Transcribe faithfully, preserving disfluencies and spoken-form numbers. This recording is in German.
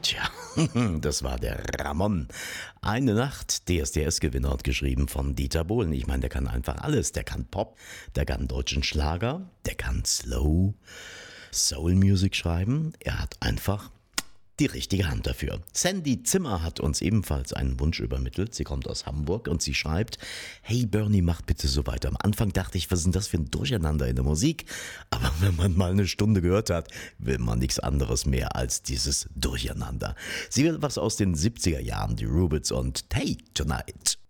Tja, das war der Ramon. Eine Nacht, D S D S-Gewinner und geschrieben von Dieter Bohlen. Ich meine, der kann einfach alles. Der kann Pop, der kann deutschen Schlager, der kann Slow, Soul Music schreiben. Er hat einfach die richtige Hand dafür. Sandy Zimmer hat uns ebenfalls einen Wunsch übermittelt. Sie kommt aus Hamburg und sie schreibt: Hey Bernie, mach bitte so weiter. Am Anfang dachte ich, was ist denn das für ein Durcheinander in der Musik? Aber wenn man mal eine Stunde gehört hat, will man nichts anderes mehr als dieses Durcheinander. Sie will was aus den siebziger Jahren, die Rubits und Hey Tonight.